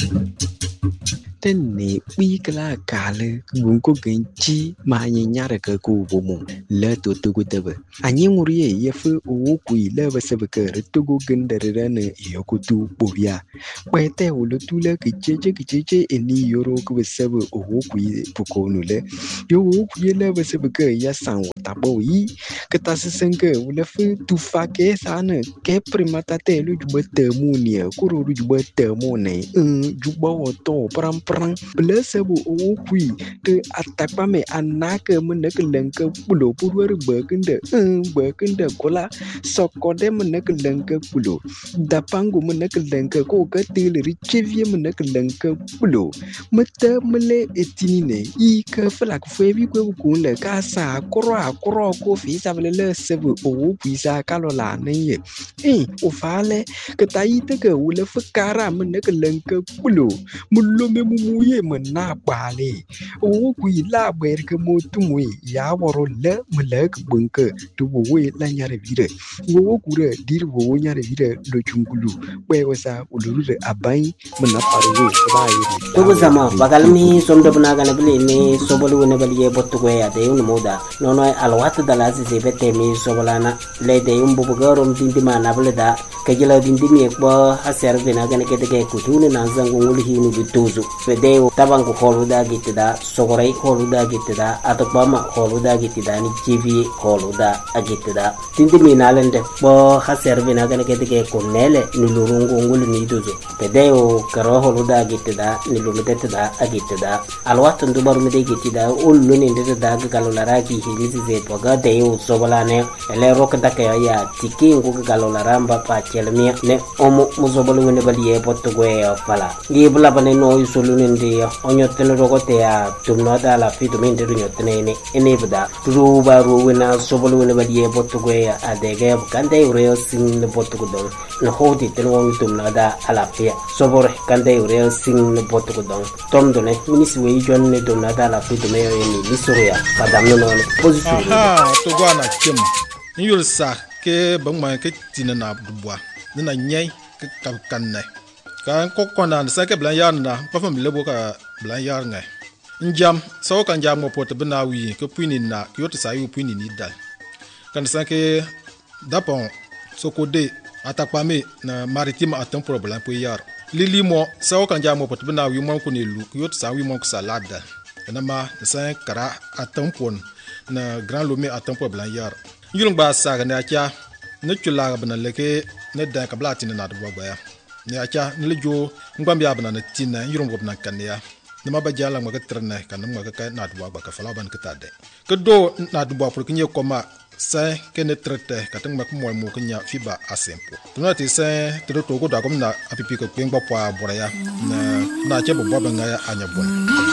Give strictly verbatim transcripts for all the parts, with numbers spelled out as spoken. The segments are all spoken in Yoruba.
Tên nị bi cái là cả lơ gun ko gen chi ma nya nya ra ka ku bo mo le to to ku te ba anyi nguri ye ye fu o ku i le ba se ba ka re to go gen da re ne yo ku tu bo ya ba te o le tu le ki che che ki che che e ni yo ro ku ba se ba o ku i pu ko nu le yo o ku ye le ba se ba ka ya san wo ta bo yi ka ta se sen ka o le fu tu fa ke sa ne ke primata te lu ju ba te mu ni ku ro ju ba te mu ne ju ba wo to pram pram blesse bu o kui te atakpa me anaka mene kelenke pulo purwer bekende bekende kola sokode mene kelenke pulo dapangu mene kelenke ko gatil richevie mene kelenke pulo mete mele etinine i ke flak febi ko kunle kasa kro akro ko fi sabele sebu o kui sa kalola ne eh o fale ke taite ke ule fakara mene kelenke pulo mulo me mumuye mena bale o kui la ber ke motumwe ya woro le mlek bunke to we la nyare vire wo kure dir wo nyare vire do chungulu we wasa uluru abai mena parwe ba yi to zama bagalmi somdo bana gana bile ni sobolu ne baliye botto ko ya de un moda nono alwat dala se bete mi sobolana le de un bubu garom dindi mana bele da kajila dindi mi ko haser bena gana ke de ku tunu na zangu ngul hinu bituzu fede tabangu holuda gitida sogorai holuda gitida atokbama holuda gitida ni jivi holuda agitida dindi mi nalende bo haser bena gana ke de ko nele ni lurungu ngul ni duzu fede o karo holuda gitida ni lumedetida agitida alwat ndubar mede gitida ullu ni ndeda galolara ki hilisi ze boga de o sobolane ele rokda ke ya tiki ngu galolara mba pa chelmi ne omo muzobolu ne baliye botto goe fala ngi bula bane no yusulu ndi onyo tene rogote ya tumno da la fitu min ndu nyotene ne ene bda ru ba ru wena sobolu ne baliye botto goe adege kande ureo sing ne botto godon no hodi tene won tumno da ala pia sobore kande ureo sing ne botto godon tomdo ne minisi we jon ne tumno da la fitu me ni lisoria padam no no position aha to gwana kim yul sa ke bangma ke tinana dubwa na nyai ke kanne kan ko kona sa ke blan yarna pa fam lebo ka blan yarnga njam so kan jam mo pot bna wi ke puini na yot sa yu puini ni dal kan sa ke dapon so ko de atakpa me na maritime atam problem po yar lili mo so kan jam mo pot bna wi mo ko ne lu yot sa wi mo ko salada na ma sa kara atam pon na grand lomé atam problem yar yulung ba sa ga na kya ne chula ga bna leke ne da ka blati na do ba ne acha ne lejo ngam ya bna na tina yurum go bna kan ya ne ma ba jala ma ga trene kan ma ga ka na do ba ka fala ban ka tade ke do na do ba pour que nye koma sa ke ne trete ka tang ma ko mo mo nya fiba asempo to na ti sa to to go da ko na apipi ko peng ba pa bora ya na na che bo ba nga ya anya bon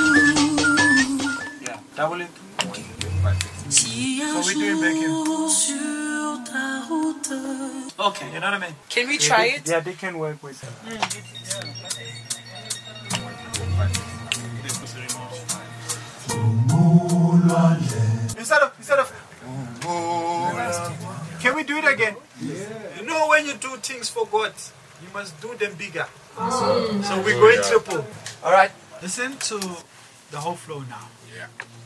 yeah double it so we doing bacon. Okay, you know what I mean? Can we try yeah, it? Yeah, they can work with it. Mm. Instead of, instead of, can we do it again? Yeah. You know, when you do things for God, you must do them bigger. Oh. So we're going triple. All right, listen to the whole flow now. Yeah.